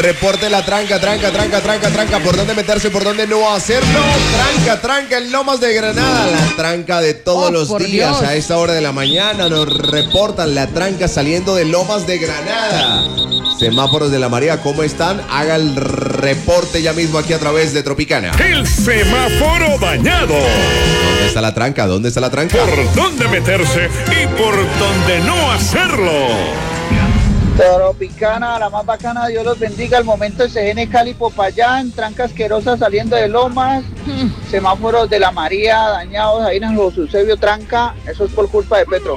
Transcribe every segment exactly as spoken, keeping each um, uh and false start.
reporte la tranca, tranca, tranca, tranca, tranca. ¿Por dónde meterse, por dónde no hacerlo? Tranca, tranca en Lomas de Granada. La tranca de todos oh, los días Dios. A esta hora de la mañana. Nos reportan la tranca saliendo de Lomas de Granada. Semáforos de la María, ¿cómo están? Haga el reporte ya mismo aquí a través de Tropicana. El semáforo dañado. ¿Dónde está la tranca? ¿Dónde está la tranca? ¿Por dónde meterse y por dónde no hacerlo? Tropicana, la más bacana, Dios los bendiga. Al momento S G N Cali Popayán, tranca asquerosa saliendo de Lomas, mm. semáforos de la María dañados, ahí en José Eusebio tranca, eso es por culpa de Petro.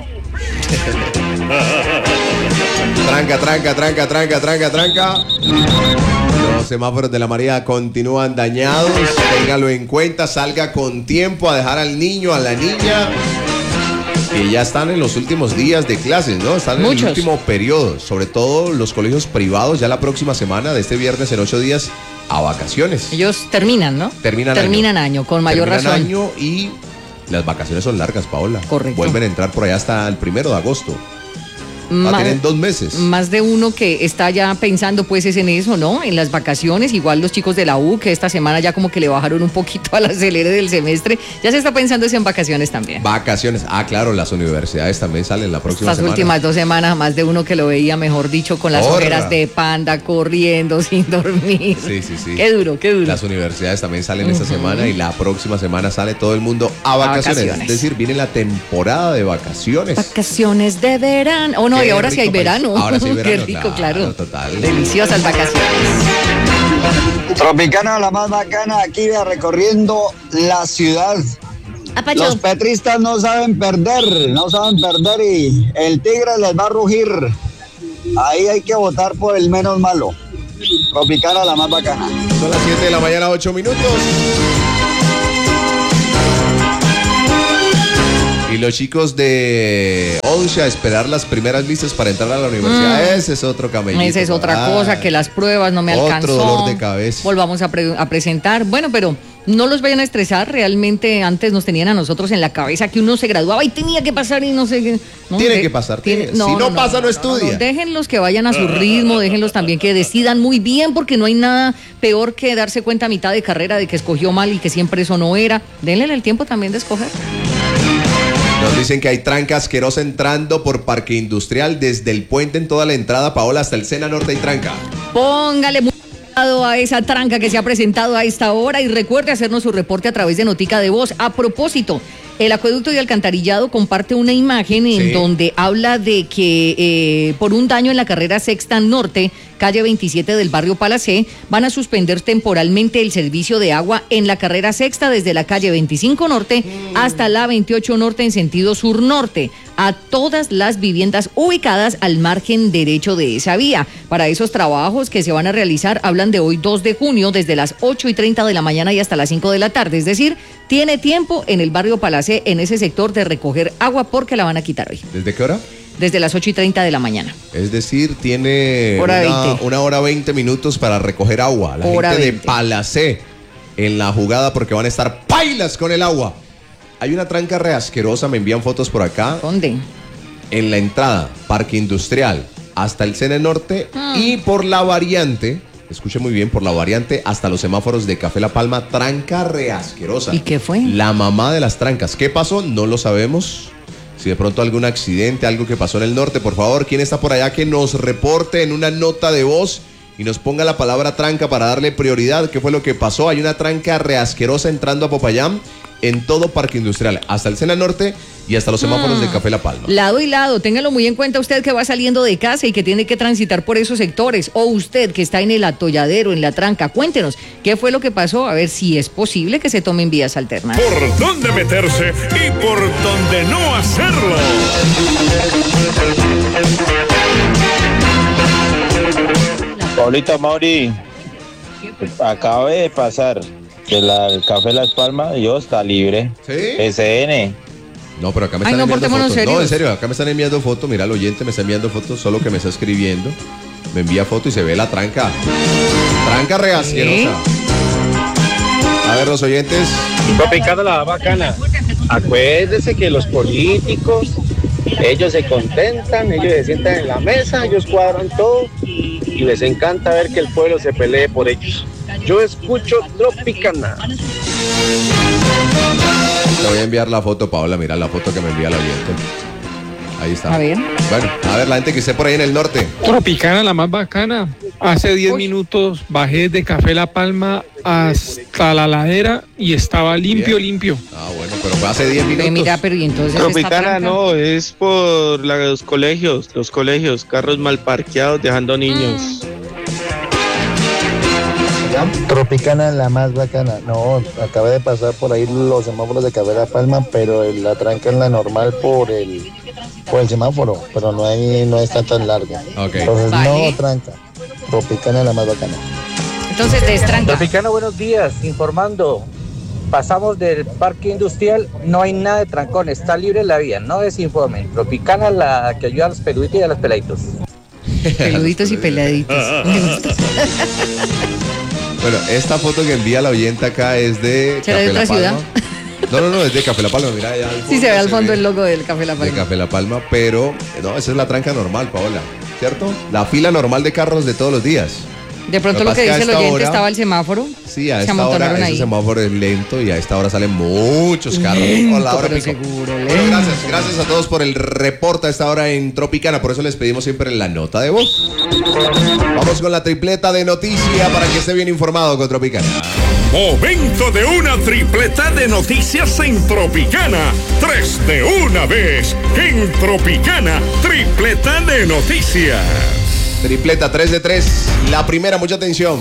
Tranca, tranca, tranca, tranca, tranca, tranca. Los semáforos de la María continúan dañados. Téngalo en cuenta, salga con tiempo a dejar al niño, a la niña, que ya están en los últimos días de clases, ¿no? Están en Muchos. el último periodo. Sobre todo los colegios privados, ya la próxima semana, de este viernes en ocho días, a vacaciones. Ellos terminan, ¿no? Terminan, terminan año. año, con mayor terminan razón. año y las vacaciones son largas, Paola. Correcto. Vuelven a entrar por allá hasta el primero de agosto. Va a tener dos meses. Más de uno que está ya pensando pues es en eso, ¿no? En las vacaciones, igual los chicos de la U, que esta semana ya como que le bajaron un poquito al acelere del semestre, ya se está pensando es en vacaciones también. Vacaciones, ah claro, las universidades también salen la próxima Estas semana. Estas últimas dos semanas, más de uno que lo veía, mejor dicho, con las Porra. ojeras de panda, corriendo, sin dormir. Sí, sí, sí. Qué duro, qué duro. Las universidades también salen uh-huh. esta semana y la próxima semana sale todo el mundo a vacaciones. A vacaciones. Es decir, viene la temporada de vacaciones. Vacaciones de verano. Oh no, Qué y ahora sí hay verano. Ahora sí, verano, qué rico, claro. claro. Total. Deliciosas vacaciones. Tropicana, la más bacana, aquí va recorriendo la ciudad. Apacho. Los petristas no saben perder, no saben perder y el tigre les va a rugir. Ahí hay que votar por el menos malo. Tropicana, la más bacana. Son las siete de la mañana, ocho minutos. Y los chicos de once a esperar las primeras listas para entrar a la universidad. Mm. Ese es otro camellito. Esa es otra cosa, ah, que las pruebas no me otro alcanzó. Otro dolor de cabeza. Volvamos a, pre- a presentar. Bueno, pero no los vayan a estresar. Realmente antes nos tenían a nosotros en la cabeza que uno se graduaba y tenía que pasar y no sé qué. No, tiene de, que pasar. Tiene, no, si no, no pasa, no, no estudia. No, déjenlos que vayan a su ritmo, déjenlos también que decidan muy bien, porque no hay nada peor que darse cuenta a mitad de carrera de que escogió mal y que siempre eso no era. Denle el tiempo también de escoger. Nos dicen que hay tranca asquerosa entrando por Parque Industrial desde el puente en toda la entrada, Paola, hasta el Sena Norte y tranca. Póngale mucho cuidado a esa tranca que se ha presentado a esta hora y recuerde hacernos su reporte a través de Notica de Voz. A propósito, el Acueducto y Alcantarillado comparte una imagen en sí. donde habla de que eh, por un daño en la carrera Sexta Norte, calle veintisiete del barrio Palacé, van a suspender temporalmente el servicio de agua en la carrera Sexta desde la calle veinticinco Norte mm. hasta la veintiocho Norte en sentido sur-norte, a todas las viviendas ubicadas al margen derecho de esa vía. Para esos trabajos que se van a realizar, hablan de hoy dos de junio, desde las ocho y treinta de la mañana y hasta las cinco de la tarde, es decir, tiene tiempo en el barrio Palacé, en ese sector, de recoger agua porque la van a quitar hoy. ¿Desde qué hora? Desde las ocho y treinta de la mañana. Es decir, tiene hora una, una hora veinte minutos para recoger agua. La hora gente veinte. de Palacé en la jugada porque van a estar pailas con el agua. Hay una tranca re asquerosa, me envían fotos por acá. ¿Dónde? En la entrada, Parque Industrial, hasta el Sena Norte ah. y por la variante, escuche muy bien, por la variante hasta los semáforos de Café La Palma, tranca re asquerosa. ¿Y qué fue? La mamá de las trancas. ¿Qué pasó? No lo sabemos. Si de pronto algún accidente, algo que pasó en el norte, por favor, ¿quién está por allá que nos reporte en una nota de voz y nos ponga la palabra tranca para darle prioridad? ¿Qué fue lo que pasó? Hay una tranca re asquerosa entrando a Popayán en todo Parque Industrial, hasta el Sena Norte y hasta los semáforos mm. de Café La Palma. Lado y lado, téngalo muy en cuenta usted que va saliendo de casa y que tiene que transitar por esos sectores, o usted que está en el atolladero, en la tranca. Cuéntenos, ¿qué fue lo que pasó? A ver si es posible que se tomen vías alternas. ¿Por dónde meterse y por dónde no hacerlo? Paulita, Mauri, acaba de pasar que la, el Café Las Palmas, yo está libre. ¿Sí? S N. No, pero acá me Ay, están no, enviando fotos. serios. No, en serio, acá me están enviando fotos. Mira, el oyente me está enviando fotos, solo que me está escribiendo. Me envía foto y se ve la tranca. Tranca re asquerosa. A ver, los oyentes. Tropicana, la bacana. Acuérdese que los políticos Ellos se contentan, ellos se sientan en la mesa, ellos cuadran todo y les encanta ver que el pueblo se pelee por ellos. Yo escucho Tropicana. Le voy a enviar la foto, Paola, mira la foto que me envía la oyente. Ahí está. A ver. Bueno, a ver, la gente que esté por ahí en el norte. Tropicana, la más bacana. Hace diez minutos bajé de Café La Palma hasta la ladera y estaba limpio, Bien. limpio. Ah, bueno, pero fue hace diez minutos. Mira, pero y entonces Tropicana no, es por la, los colegios, los colegios, carros mal parqueados dejando niños. Mm. Tropicana la más bacana. No, acabé de pasar por ahí los semáforos de Café La Palma, pero el- la tranca es la normal por el por el semáforo, pero no hay no está tan larga. Ok. Entonces Vale. no tranca. Tropicana la más bacana. Entonces destranca. Tropicana, buenos días, informando. Pasamos del parque industrial, no hay nada de trancón, está libre la vía, no desinformen. Tropicana, la que ayuda a los peluditos y a los peladitos. Peluditos y peladitos. Me gusta. Bueno, esta foto que envía la oyente acá es de ¿Será de Café La otra Palma. No, no, no, es de Café La Palma. Mira allá al Sí, se ve al fondo ve el logo del Café La de Palma. Café La Palma, pero no, esa es la tranca normal, Paola, ¿cierto? La fila normal de carros de todos los días. De pronto Lo lo que que pasa dice es el que a esta oyente hora- estaba el semáforo. Sí, a Se esta hora amontonaron ese ahí. semáforo es lento y a esta hora salen muchos carros. Lento, Hola, ahora pero pico. seguro, Bueno, lento. gracias, gracias a todos por el reporte a esta hora en Tropicana. Por eso les pedimos siempre la nota de voz. Vamos con la tripleta de noticia para que esté bien informado con Tropicana. Momento de una tripleta de noticias en Tropicana. Tres de una vez en Tropicana. Tripleta de noticias. Tripleta tres de tres. La primera, mucha atención.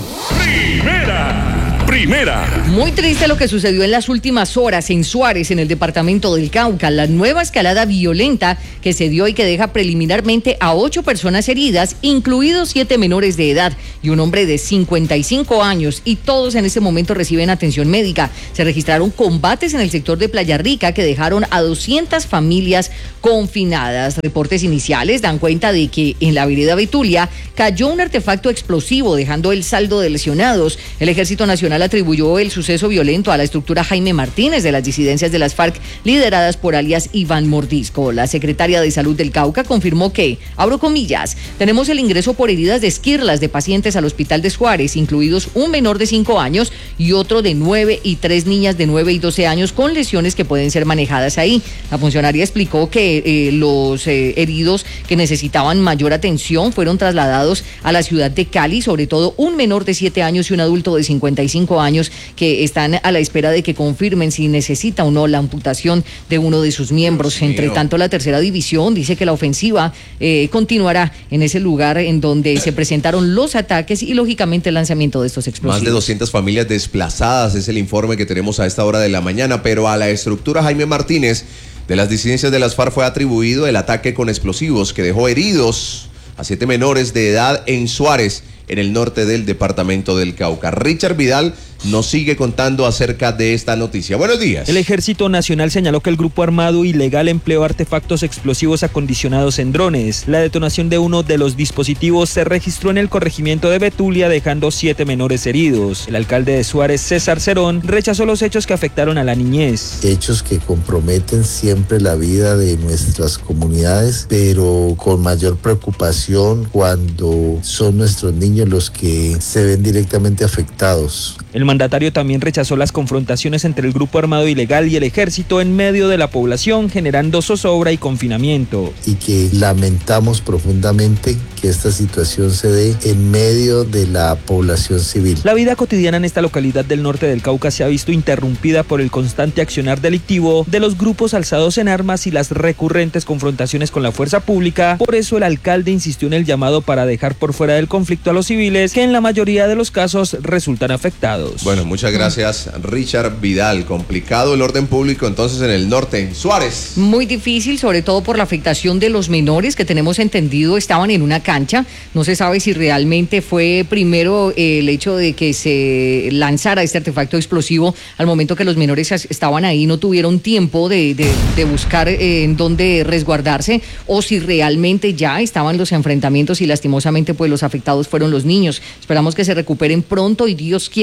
Primera. Primera. Muy triste lo que sucedió en las últimas horas en Suárez, en el departamento del Cauca. La nueva escalada violenta que se dio y que deja preliminarmente a ocho personas heridas, incluidos siete menores de edad y un hombre de cincuenta y cinco años, y todos en este momento reciben atención médica. Se registraron combates en el sector de Playa Rica que dejaron a doscientas familias confinadas. Reportes iniciales dan cuenta de que en la vereda Betulia cayó un artefacto explosivo, dejando el saldo de lesionados. El Ejército Nacional atribuyó el suceso violento a la estructura Jaime Martínez de las disidencias de las FARC, lideradas por alias Iván Mordisco. La secretaria de Salud del Cauca confirmó que, abro comillas, tenemos el ingreso por heridas de esquirlas de pacientes al hospital de Suárez, incluidos un menor de cinco años y otro de nueve y tres niñas de nueve y doce años con lesiones que pueden ser manejadas ahí. La funcionaria explicó que eh, los eh, heridos que necesitaban mayor atención fueron trasladados a la ciudad de Cali, sobre todo un menor de siete años y un adulto de cincuenta y cinco años que están a la espera de que confirmen si necesita o no la amputación de uno de sus miembros. Dios mío. Entre tanto, la tercera división dice que la ofensiva eh, continuará en ese lugar en donde se presentaron los ataques y lógicamente el lanzamiento de estos explosivos. Más de doscientas familias desplazadas es el informe que tenemos a esta hora de la mañana, pero a la estructura Jaime Martínez de las disidencias de las FARC fue atribuido el ataque con explosivos que dejó heridos a siete menores de edad en Suárez, en el norte del departamento del Cauca. Richard Vidal nos sigue contando acerca de esta noticia. Buenos días. El Ejército Nacional señaló que el grupo armado ilegal empleó artefactos explosivos acondicionados en drones. La detonación de uno de los dispositivos se registró en el corregimiento de Betulia, dejando siete menores heridos. El alcalde de Suárez, César Cerón, rechazó los hechos que afectaron a la niñez. Hechos que comprometen siempre la vida de nuestras comunidades, pero con mayor preocupación cuando son nuestros niños los que se ven directamente afectados. El mandatario también rechazó las confrontaciones entre el grupo armado ilegal y el ejército en medio de la población, generando zozobra y confinamiento. Y que lamentamos profundamente que esta situación se dé en medio de la población civil. La vida cotidiana en esta localidad del norte del Cauca se ha visto interrumpida por el constante accionar delictivo de los grupos alzados en armas y las recurrentes confrontaciones con la fuerza pública. Por eso el alcalde insistió en el llamado para dejar por fuera del conflicto a los civiles, que en la mayoría de los casos resultan afectados. Bueno, muchas gracias, Richard Vidal. Complicado el orden público entonces en el norte, en Suárez. Muy difícil, sobre todo por la afectación de los menores que tenemos entendido estaban en una cancha. No se sabe si realmente fue primero eh, el hecho de que se lanzara este artefacto explosivo al momento que los menores estaban ahí, no tuvieron tiempo de, de, de buscar eh, en dónde resguardarse, o si realmente ya estaban los enfrentamientos y lastimosamente pues los afectados fueron los niños. Esperamos que se recuperen pronto y Dios quiera la persona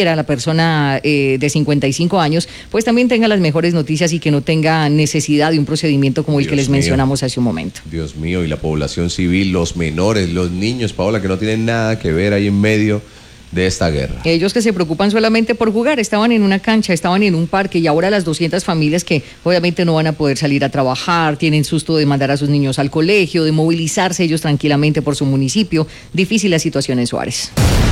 persona eh, de cincuenta y cinco años, pues también tenga las mejores noticias y que no tenga necesidad de un procedimiento como el Dios que les mío. mencionamos hace un momento. Dios mío, y la población civil, los menores, los niños, Paola, que no tienen nada que ver ahí en medio de esta guerra. Ellos que se preocupan solamente por jugar, estaban en una cancha, estaban en un parque y ahora las doscientas familias que obviamente no van a poder salir a trabajar, tienen susto de mandar a sus niños al colegio, de movilizarse ellos tranquilamente por su municipio. Difícil la situación en Suárez.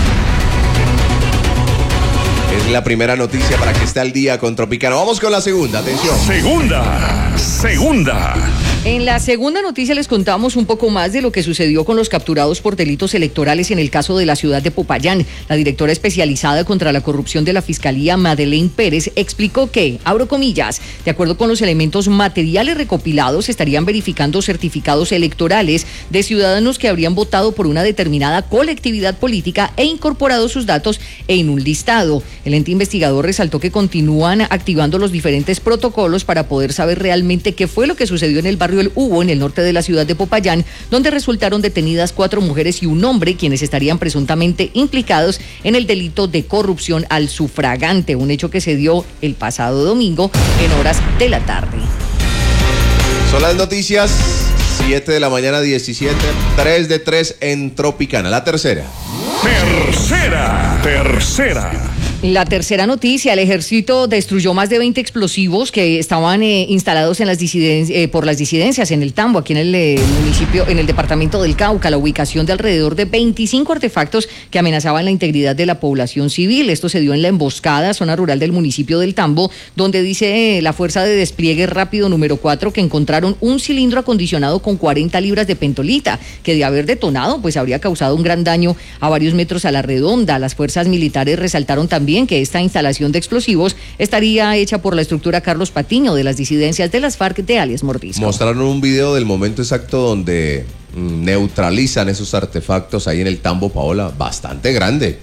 Es la primera noticia para que esté al día con Tropicana. Vamos con la segunda, atención. Segunda, segunda. En la segunda noticia les contamos un poco más de lo que sucedió con los capturados por delitos electorales en el caso de la ciudad de Popayán. La directora especializada contra la corrupción de la Fiscalía, Madeleine Pérez, explicó que, abro comillas, de acuerdo con los elementos materiales recopilados, estarían verificando certificados electorales de ciudadanos que habrían votado por una determinada colectividad política e incorporado sus datos en un listado. El ente investigador resaltó que continúan activando los diferentes protocolos para poder saber realmente qué fue lo que sucedió en el barrio El Hugo, en el norte de la ciudad de Popayán, donde resultaron detenidas cuatro mujeres y un hombre, quienes estarían presuntamente implicados en el delito de corrupción al sufragante, un hecho que se dio el pasado domingo en horas de la tarde. Son las noticias, siete de la mañana, diecisiete, tres de tres en Tropicana. La tercera. Tercera, tercera. La tercera noticia, el ejército destruyó más de veinte explosivos que estaban eh, instalados en las disidencias, eh, por las disidencias en el Tambo, aquí en el eh, municipio, en el departamento del Cauca, la ubicación de alrededor de veinticinco artefactos que amenazaban la integridad de la población civil. Esto se dio en la emboscada, zona rural del municipio del Tambo, donde dice eh, la Fuerza de Despliegue Rápido número cuatro que encontraron un cilindro acondicionado con cuarenta libras de pentolita, que de haber detonado, pues habría causado un gran daño a varios metros a la redonda. Las fuerzas militares resaltaron también que esta instalación de explosivos estaría hecha por la estructura Carlos Patiño de las disidencias de las FARC de alias Mordisco. Mostraron un video del momento exacto donde mm, neutralizan esos artefactos ahí en el Tambo, Paola, bastante grande.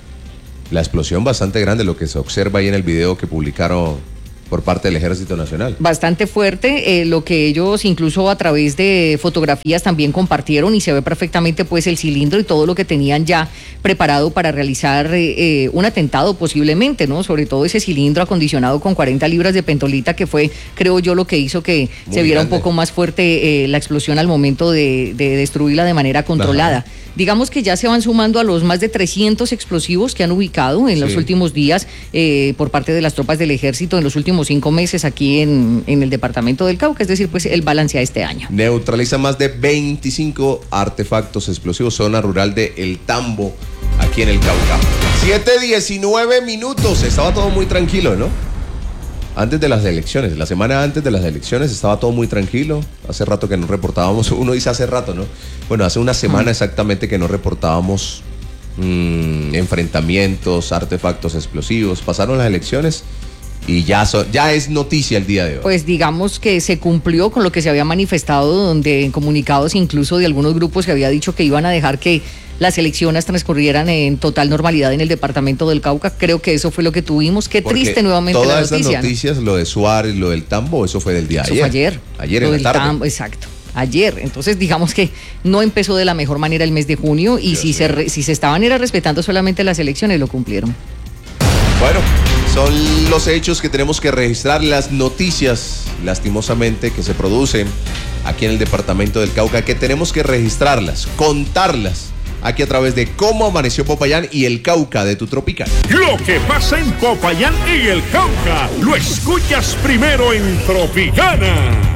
La explosión bastante grande, lo que se observa ahí en el video que publicaron por parte del Ejército Nacional. Bastante fuerte, eh, lo que ellos incluso a través de fotografías también compartieron, y se ve perfectamente pues el cilindro y todo lo que tenían ya preparado para realizar eh, eh, un atentado posiblemente, ¿no? Sobre todo ese cilindro acondicionado con cuarenta libras de pentolita, que fue, creo yo, lo que hizo que Muy se viera grande. un poco más fuerte eh, la explosión al momento de, de destruirla de manera controlada. Ajá. Digamos que ya se van sumando a los más de trescientos explosivos que han ubicado en sí. los últimos días eh, por parte de las tropas del ejército en los últimos cinco meses aquí en, en el departamento del Cauca, es decir, pues el balance a este año. Neutraliza más de veinticinco artefactos explosivos, zona rural de El Tambo, aquí en el Cauca. siete diecinueve minutos, estaba todo muy tranquilo, ¿no? Antes de las elecciones, la semana antes de las elecciones estaba todo muy tranquilo. Hace rato que no reportábamos, uno dice hace rato, ¿no? Bueno, hace una semana exactamente que no reportábamos mmm, enfrentamientos, artefactos explosivos. Pasaron las elecciones y ya, so, ya es noticia el día de hoy. Pues digamos que se cumplió con lo que se había manifestado, donde en comunicados incluso de algunos grupos se había dicho que iban a dejar que las elecciones transcurrieran en total normalidad en el departamento del Cauca. Creo que eso fue lo que tuvimos. Qué Porque triste nuevamente la noticia. Todas esas noticias, ¿no? Lo de Suárez, lo del Tambo, eso fue del día eso ayer. Fue ayer. Ayer lo en del la tarde. Tambo, exacto. Ayer, entonces digamos que no empezó de la mejor manera el mes de junio y si se, re, si se estaban era respetando solamente las elecciones, lo cumplieron. Bueno, son los hechos que tenemos que registrar, las noticias, lastimosamente, que se producen aquí en el departamento del Cauca, que tenemos que registrarlas, contarlas, aquí a través de Cómo Amaneció Popayán y el Cauca de tu Tropicana. Lo que pasa en Popayán y el Cauca, lo escuchas primero en Tropicana.